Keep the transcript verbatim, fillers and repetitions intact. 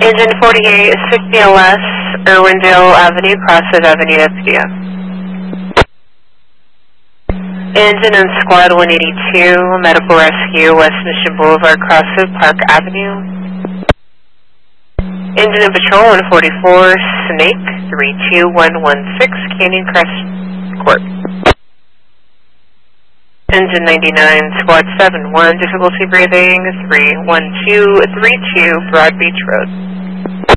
Engine forty-eight, sixty L S, Irwindale Avenue, Crossroad Avenue, F D F. Engine in Squad one eighty-two, Medical Rescue, West Mission Boulevard, Crossroad Park Avenue. Engine in Patrol one forty-four, Snake, three two one one six, Canyon Crest Court. Engine ninety-nine, Squad seven one, difficulty breathing, three one two three two, Broad Beach Road.